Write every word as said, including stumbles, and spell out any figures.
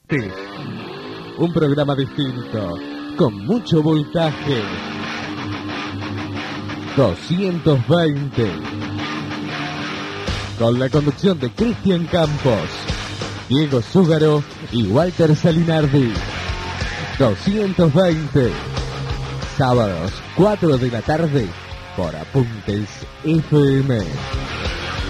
Un programa distinto, con mucho voltaje. doscientos veinte. Con la conducción de Cristian Campos, Diego Zúgaro y Walter Salinardi. doscientos veinte. Sábados, cuatro de la tarde, por Apuntes F M.